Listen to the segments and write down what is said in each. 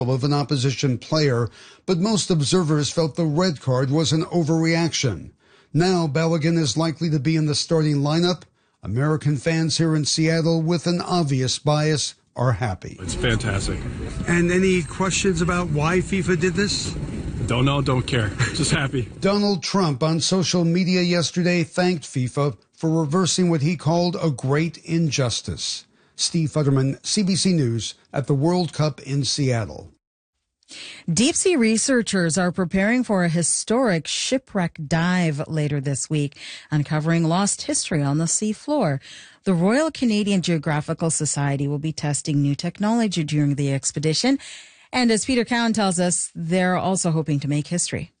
of an opposition player, but most observers felt the red card was an overreaction. Now Balogun is likely to be in the starting lineup. American fans here in Seattle with an obvious bias are happy. It's fantastic. And any questions about why FIFA did this? Don't know, don't care. Just happy. Donald Trump on social media yesterday thanked FIFA for reversing what he called a great injustice. Steve Futterman, CBC News, at the World Cup in Seattle. Deep-sea researchers are preparing for a historic shipwreck dive later this week, uncovering lost history on the sea floor. The Royal Canadian Geographical Society will be testing new technology during the expedition. And as Peter Cowan tells us, they're also hoping to make history.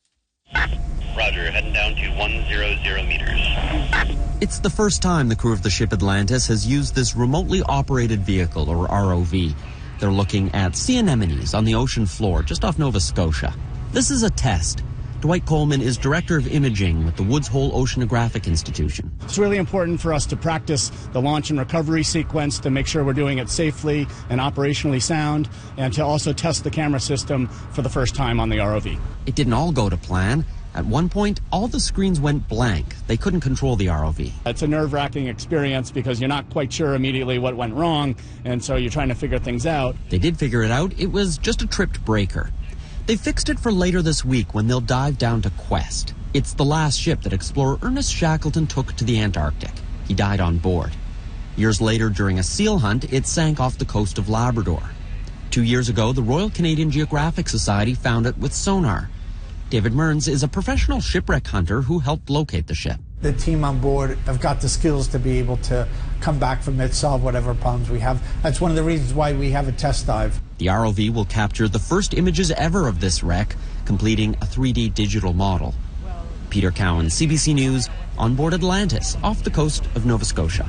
Roger, heading down to 100 meters. It's the first time the crew of the ship Atlantis has used this remotely operated vehicle, or ROV. They're looking at sea anemones on the ocean floor just off Nova Scotia. This is a test. Dwight Coleman is Director of Imaging with the Woods Hole Oceanographic Institution. It's really important for us to practice the launch and recovery sequence to make sure we're doing it safely and operationally sound, and to also test the camera system for the first time on the ROV. It didn't all go to plan. At one point, all the screens went blank. They couldn't control the ROV. It's a nerve-wracking experience because you're not quite sure immediately what went wrong, and so you're trying to figure things out. They did figure it out. It was just a tripped breaker. They fixed it for later this week when they'll dive down to Quest. It's the last ship that explorer Ernest Shackleton took to the Antarctic. He died on board. Years later, during a seal hunt, it sank off the coast of Labrador. 2 years ago, the Royal Canadian Geographic Society found it with sonar. David Mearns is a professional shipwreck hunter who helped locate the ship. The team on board have got the skills to be able to come back from it, solve whatever problems we have. That's one of the reasons why we have a test dive. The ROV will capture the first images ever of this wreck, completing a 3D digital model. Peter Cowan, CBC News, on board Atlantis, off the coast of Nova Scotia.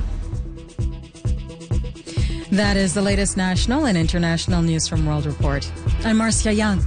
That is the latest national and international news from World Report. I'm Marcia Young.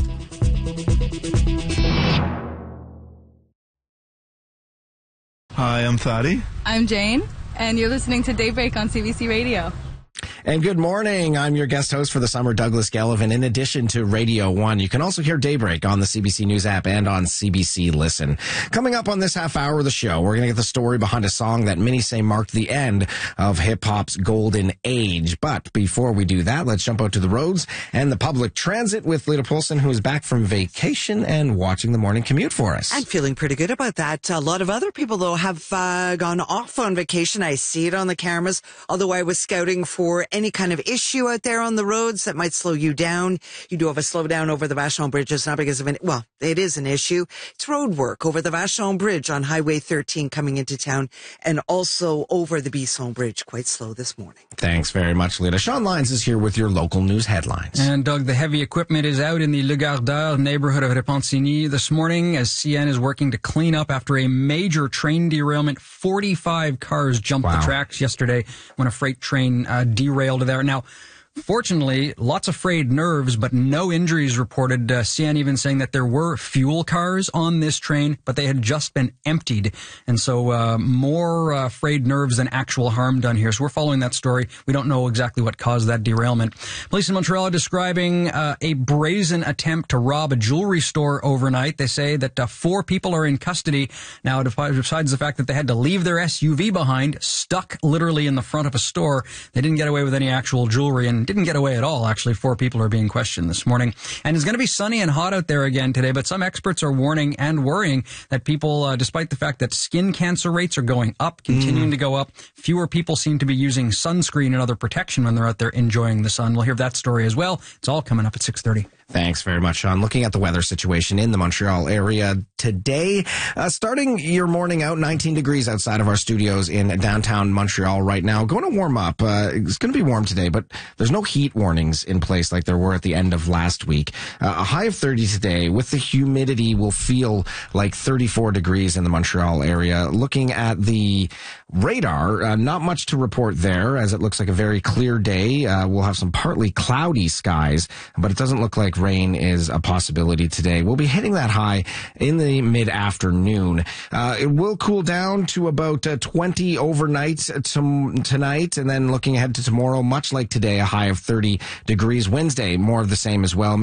Hi, I'm Fadi. I'm Jane, and you're listening to Daybreak on CBC Radio. And good morning. I'm your guest host for the summer, Douglas Gallivan. In addition to Radio 1, you can also hear Daybreak on the CBC News app and on CBC Listen. Coming up on this half hour of the show, we're going to get the story behind a song that many say marked the end of hip-hop's golden age. But before we do that, let's jump out to the roads and the public transit with Lita Poulsen, who is back from vacation and watching the morning commute for us. I'm feeling pretty good about that. A lot of other people, though, have gone off on vacation. I see it on the cameras, although I was scouting for any kind of issue out there on the roads that might slow you down. You do have a slowdown over the Vachon Bridge. It's not because of it is an issue. It's road work over the Vachon Bridge on Highway 13 coming into town, and also over the Bisson Bridge. Quite slow this morning. Thanks very much, Lita. Sean Lyons is here with your local news headlines. And Doug, the heavy equipment is out in the Le Gardeur neighborhood of Repentigny this morning as CN is working to clean up after a major train derailment. 45 cars jumped the tracks yesterday when a freight train derailed there. Now, fortunately, lots of frayed nerves, but no injuries reported. CN even saying that there were fuel cars on this train, but they had just been emptied. And so more frayed nerves than actual harm done here. So we're following that story. We don't know exactly what caused that derailment. Police in Montreal are describing a brazen attempt to rob a jewelry store overnight. They say that 4 people are in custody. Now, besides the fact that they had to leave their SUV behind, stuck literally in the front of a store, they didn't get away with any actual jewelry and didn't get away at all. Actually, 4 people are being questioned this morning. And it's going to be sunny and hot out there again today, but some experts are warning and worrying that people, despite the fact that skin cancer rates are going up, continuing to go up, fewer people seem to be using sunscreen and other protection when they're out there enjoying the sun. We'll hear that story as well. It's all coming up at 6:30. Thanks very much, Sean. Looking at the weather situation in the Montreal area today, starting your morning out, 19 degrees outside of our studios in downtown Montreal right now. Going to warm up. It's going to be warm today, but there's no heat warnings in place like there were at the end of last week. A high of 30 today. With the humidity, will feel like 34 degrees in the Montreal area. Looking at the radar, not much to report there, as it looks like a very clear day. We'll have some partly cloudy skies, but it doesn't look like rain is a possibility today. We'll be hitting that high in the mid-afternoon. It will cool down to about 20 overnight tonight, and then looking ahead to tomorrow, much like today, a high of 30 degrees. Wednesday, more of the same as well.